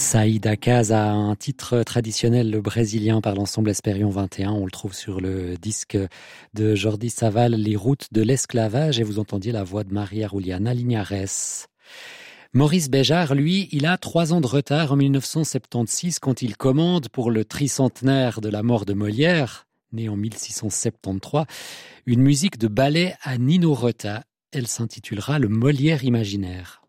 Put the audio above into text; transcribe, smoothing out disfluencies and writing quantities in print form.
Saïda Casa, un titre traditionnel brésilien par l'ensemble Espérion 21. On le trouve sur le disque de Jordi Savall, Les routes de l'esclavage, et vous entendiez la voix de Maria Juliana Linares. Maurice Béjart, lui, il a 3 ans de retard en 1976 quand il commande pour le tricentenaire de la mort de Molière, né en 1673, une musique de ballet à Nino Rota. Elle s'intitulera Le Molière imaginaire.